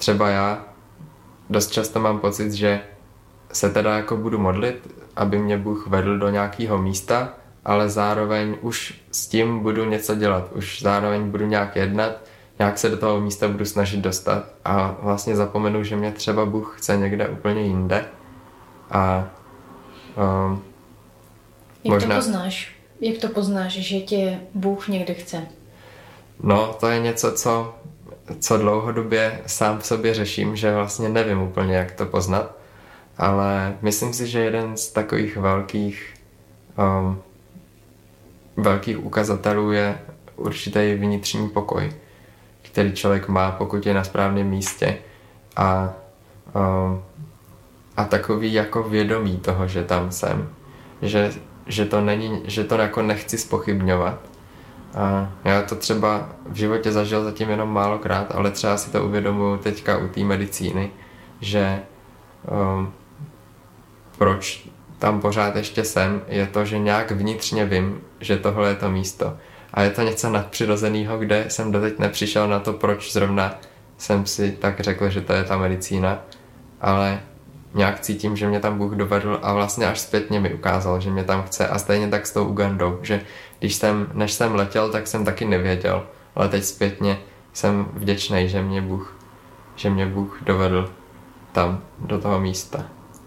třeba já dost často mám pocit, že se teda jako budu modlit, aby mě Bůh vedl do nějakého místa, ale zároveň už s tím budu něco dělat, už zároveň budu nějak jednat, nějak se do toho místa budu snažit dostat a vlastně zapomenu, že mě třeba Bůh chce někde úplně jinde. A možná... Jak to poznáš, že tě Bůh někde chce? No, to je něco, co dlouhodobě sám v sobě řeším, že vlastně nevím úplně, jak to poznat, ale myslím si, že jeden z takových velkých ukazatelů je určitý vnitřní pokoj, který člověk má, pokud je na správném místě a takový jako vědomí toho, že tam jsem, že to jako nechci zpochybňovat. A já to třeba v životě zažil zatím jenom málokrát, ale třeba si to uvědomuji teďka u té medicíny, že proč tam pořád ještě jsem, je to, že nějak vnitřně vím, že tohle je to místo. A je to něco nadpřirozeného, kde jsem doteď nepřišel na to, proč zrovna jsem si tak řekl, že to je ta medicína, ale nějak cítím, že mě tam Bůh dovedl a vlastně až zpětně mi ukázal, že mě tam chce a stejně tak s tou Ugandou, že než jsem letěl, tak jsem taky nevěděl, ale teď zpětně jsem vděčný, že mě Bůh dovedl tam, do toho místa.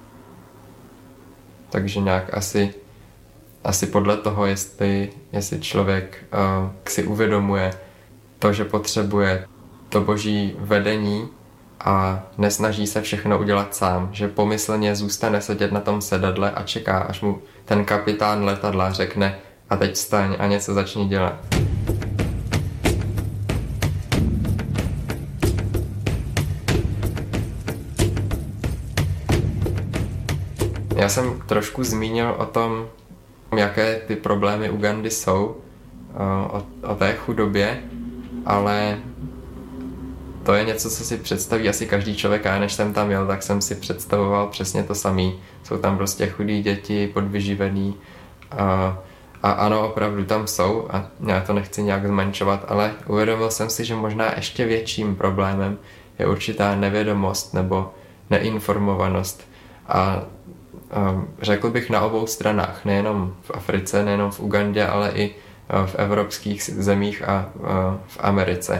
Takže nějak asi podle toho, jestli člověk si uvědomuje to, že potřebuje to boží vedení a nesnaží se všechno udělat sám, že pomyslně zůstane sedět na tom sedadle a čeká, až mu ten kapitán letadla řekne a teď vstaň a něco začni dělat. Já jsem trošku zmínil o tom, jaké ty problémy Ugandy jsou, o té chudobě, ale to je něco, co si představí asi každý člověk a než jsem tam jel, tak jsem si představoval přesně to samý. Jsou tam prostě chudí děti, podvyživený a ano, opravdu tam jsou a já to nechci nějak zmenšovat, ale uvědomil jsem si, že možná ještě větším problémem je určitá nevědomost nebo neinformovanost a řekl bych na obou stranách, nejenom v Africe, nejenom v Ugandě, ale i v evropských zemích a v Americe.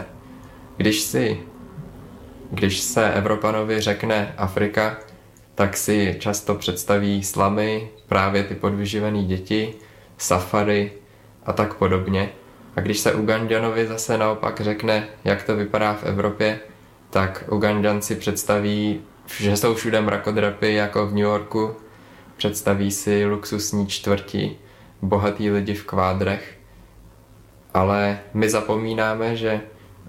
Když se Evropanovi řekne Afrika, tak si často představí slamy, právě ty podvyživené děti, safari a tak podobně. A když se Uganďanovi zase naopak řekne, jak to vypadá v Evropě, tak Uganďan si představí, že jsou všude mrakodrapy jako v New Yorku, představí si luxusní čtvrti, bohatý lidi v kvádrech, ale my zapomínáme, že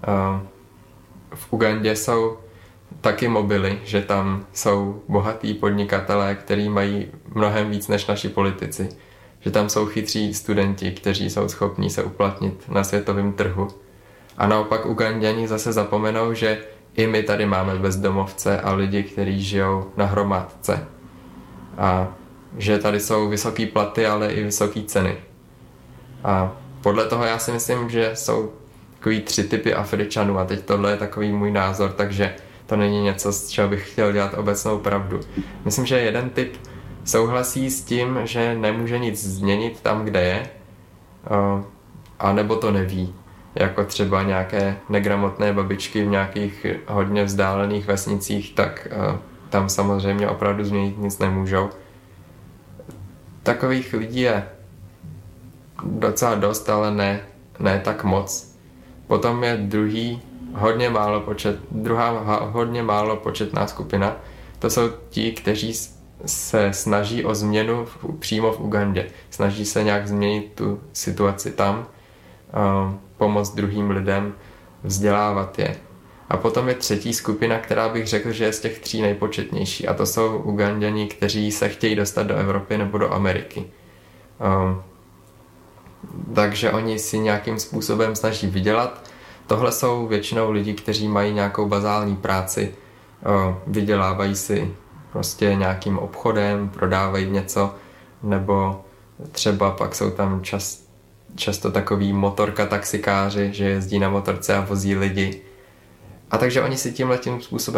v Ugandě jsou taky mobily, že tam jsou bohatý podnikatelé, kteří mají mnohem víc než naši politici, že tam jsou chytří studenti, kteří jsou schopní se uplatnit na světovém trhu. A naopak Uganděni zase zapomenou, že i my tady máme bezdomovce a lidi, kteří žijou na hromádce. A že tady jsou vysoký platy, ale i vysoký ceny. A podle toho já si myslím, že jsou takový 3 typy Afričanů a teď tohle je takový můj názor, takže to není něco, z čeho bych chtěl dělat obecnou pravdu. Myslím, že jeden typ souhlasí s tím, že nemůže nic změnit tam, kde je, a nebo to neví. Jako třeba nějaké negramotné babičky v nějakých hodně vzdálených vesnicích, tak tam samozřejmě opravdu změnit nic nemůžou. Takových lidí je docela dost, ale ne tak moc. Potom je druhá hodně málo početná skupina. To jsou ti, kteří se snaží o změnu přímo v Ugandě. Snaží se nějak změnit tu situaci tam, pomoct druhým lidem, vzdělávat je. A potom je třetí skupina, která bych řekl, že je z těch 3 nejpočetnější. A to jsou Uganděni, kteří se chtějí dostat do Evropy nebo do Ameriky. Takže oni si nějakým způsobem snaží vydělat. Tohle jsou většinou lidi, kteří mají nějakou bazální práci, vydělávají si prostě nějakým obchodem, prodávají něco, nebo třeba pak jsou tam často takový motorka taxikáři, že jezdí na motorce a vozí lidi. A takže oni si tímhletím způsobem